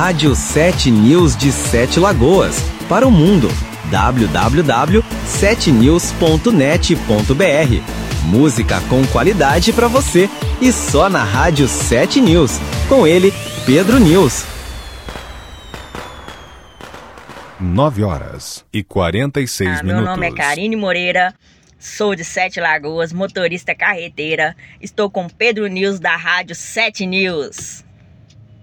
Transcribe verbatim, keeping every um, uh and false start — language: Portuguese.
Rádio sete News de Sete Lagoas, para o mundo. w w w ponto sete news ponto net ponto b r. Música com qualidade para você e só na Rádio sete News. Com ele, Pedro News. nove horas e quarenta e seis ah, minutos. Meu nome é Karine Moreira, sou de Sete Lagoas, motorista carreteira. Estou com Pedro News da Rádio sete News.